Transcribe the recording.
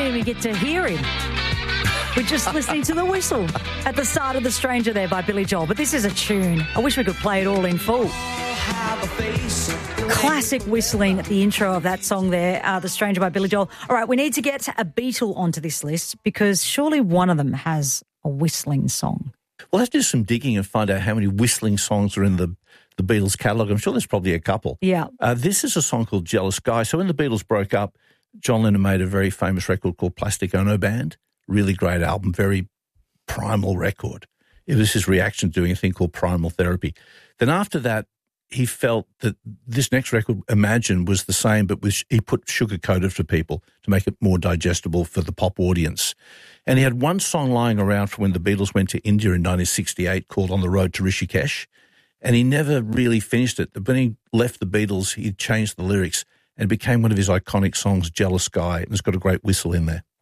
didn't even get to hear him. We're just listening to the whistle at the start of The Stranger there by Billy Joel. But this is a tune. I wish we could play it all in full. Classic whistling at the intro of that song there, The Stranger by Billy Joel. All right, we need to get a Beatle onto this list because surely one of them has a whistling song. We'll have to do some digging and find out how many whistling songs are in the Beatles catalogue. I'm sure there's probably a couple. Yeah. This is a song called Jealous Guy. So when the Beatles broke up, John Lennon made a very famous record called Plastic Ono Band. Really great album, very primal record. It was his reaction to doing a thing called Primal Therapy. Then after that, he felt that this next record, Imagine, was the same, but he put sugar-coated for people to make it more digestible for the pop audience. And he had one song lying around from when the Beatles went to India in 1968 called On the Road to Rishikesh, and he never really finished it. When he left the Beatles, he changed the lyrics and it became one of his iconic songs, Jealous Guy, and it's got a great whistle in there.